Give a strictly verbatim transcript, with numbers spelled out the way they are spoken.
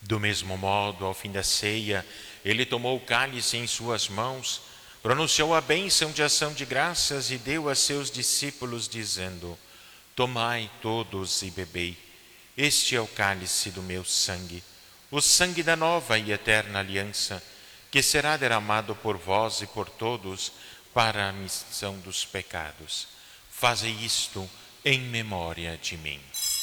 Do mesmo modo, ao fim da ceia, ele tomou o cálice em suas mãos, pronunciou a bênção de ação de graças e deu a seus discípulos, dizendo: Tomai todos e bebei. Este é o cálice do meu sangue, o sangue da nova e eterna aliança, que será derramado por vós e por todos para a remissão dos pecados. Fazei isto em memória de mim.